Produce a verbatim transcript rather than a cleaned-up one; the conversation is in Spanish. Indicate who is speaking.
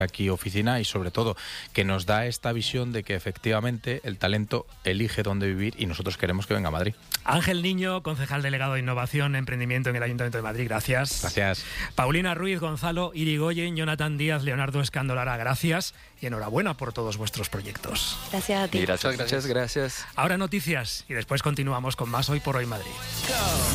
Speaker 1: aquí oficina y sobre todo que nos da esta visión de que efectivamente el talento elige dónde vivir y nosotros queremos que venga a Madrid.
Speaker 2: Ángel Niño, concejal delegado de Innovación, Emprendimiento en el Ayuntamiento de Madrid, gracias.
Speaker 1: Gracias.
Speaker 2: Paulina Ruiz, Gonzalo Irigoyen, Jonathan Díaz, Leonardo Escandolara, gracias y enhorabuena por todos vuestros proyectos.
Speaker 3: Gracias a ti.
Speaker 4: Gracias, muchas gracias.
Speaker 2: Ahora noticias y después continuamos con más Hoy por Hoy Madrid.